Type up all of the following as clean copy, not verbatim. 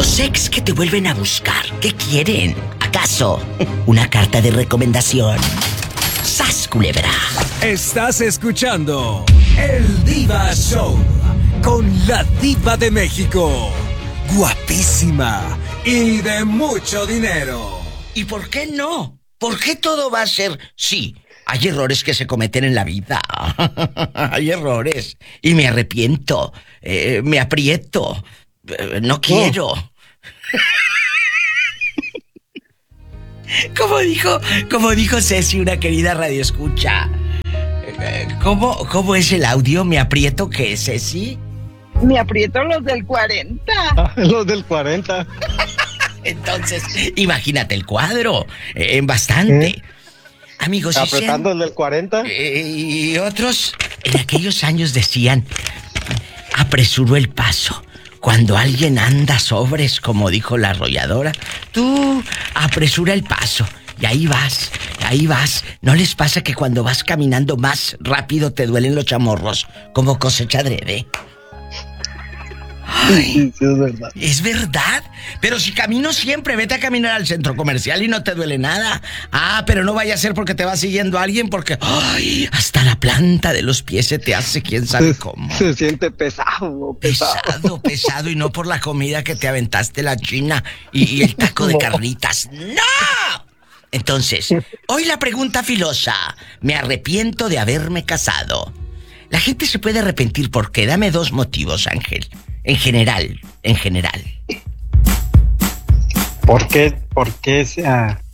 Los ex que te vuelven a buscar, ¿qué quieren? ¿Acaso una carta de recomendación? ¡Sas, culebra! Estás escuchando El Diva Show con la Diva de México. Guapísima y de mucho dinero. ¿Y por qué no? ¿Por qué todo va a ser sí? Hay errores que se cometen en la vida. Hay errores. Y me arrepiento. Me aprieto. No quiero. Como dijo Ceci, una querida radioescucha. ¿Cómo es el audio? ¿Me aprieto qué, Ceci? Me aprieto los del 40. Los del 40. Entonces, imagínate el cuadro. En bastante. Amigos, apretando el del 40. Y otros en aquellos años decían: apresuró el paso. Cuando alguien anda sobres, como dijo la arrolladora, tú apresura el paso. Y ahí vas. ¿No les pasa que cuando vas caminando más rápido te duelen los chamorros? Como cosecha adrede. Ay, sí, es verdad. Es verdad. Pero si camino siempre, vete a caminar al centro comercial y no te duele nada. Pero no vaya a ser porque te va siguiendo alguien, porque hasta la planta de los pies se te hace quién sabe cómo. Se siente pesado. Pesado, y no por la comida que te aventaste la china y el taco de carnitas. ¡No! Entonces, hoy la pregunta filosa: ¿me arrepiento de haberme casado? La gente se puede arrepentir. ¿Por qué? Dame 2 motivos, Ángel. En general. ¿Por qué se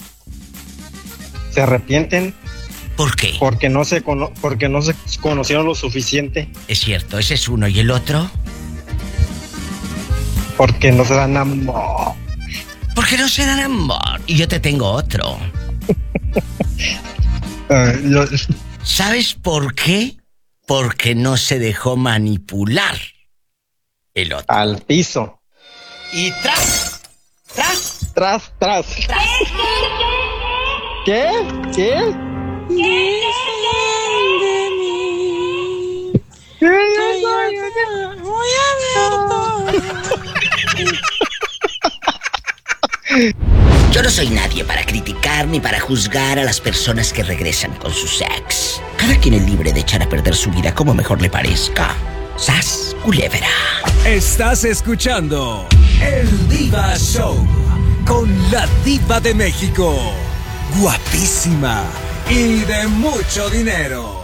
arrepienten? ¿Por qué? Porque no se conocieron lo suficiente. Es cierto, ese es uno. ¿Y el otro? Porque no se dan amor. Porque no se dan amor. Y yo te tengo otro. ¿Sabes por qué? Porque no se dejó manipular el otro. Al piso. Y tras. ¿Qué? Yo no soy nadie para criticar ni para juzgar a las personas que regresan con sus ex. Cada quien es libre de echar a perder su vida como mejor le parezca. ¡Sas, culebra! Estás escuchando El Diva Show con la Diva de México. Guapísima y de mucho dinero.